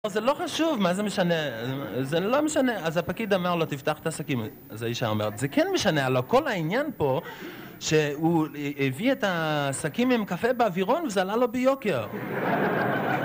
זה לא חשוב, מה זה משנה? זה לא משנה. אז הפקיד אמר לו, תפתח את השקים. אז האישה אומרת, זה כן משנה, הלוא כל העניין פה, שהוא הביא את השקים עם קפה באווירון וזה עלה לו ביוקר.